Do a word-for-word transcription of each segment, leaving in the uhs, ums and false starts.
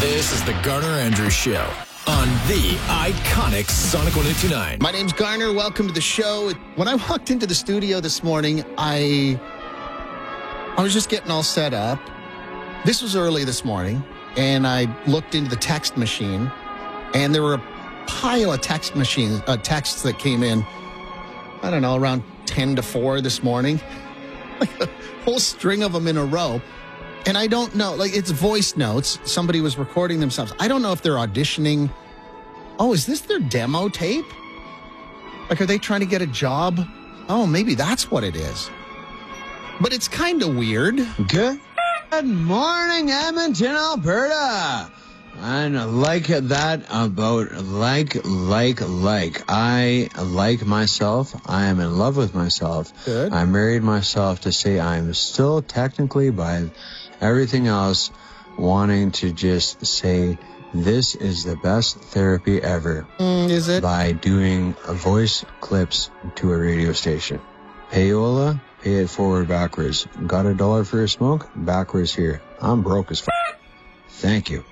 This is the Garner Andrews Show on the iconic Sonic one oh two nine. My name's Garner. Welcome to the show. When I walked into the studio this morning, I I was just getting all set up. This was early this morning, and I looked into the text machine, and there were a pile of text machines, uh, texts that came in, I don't know, around ten to four this morning. Like a whole string of them in a row. And I don't know, like, it's voice notes. Somebody was recording themselves. I don't know if they're auditioning. Oh, is this their demo tape? Like, are they trying to get a job? Oh, maybe that's what it is. But it's kind of weird. Good morning, Edmonton, Alberta. And like that about like, like, like. I like myself. I am in love with myself. Good. I married myself to say I'm still technically, by everything else, wanting to just say this is the best therapy ever. Mm, is it? By doing voice clips to a radio station. Payola, pay it forward backwards. Got a dollar for a smoke? Backwards here. I'm broke as f***. Thank you.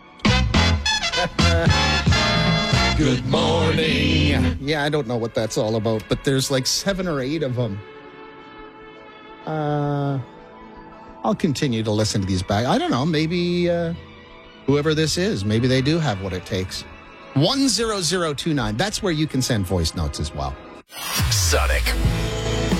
Good morning. Yeah, I don't know what that's all about, but there's like seven or eight of them. Uh, I'll continue to listen to these back. I don't know, maybe uh, whoever this is, maybe they do have what it takes. one zero zero two nine. That's where you can send voice notes as well. Sonic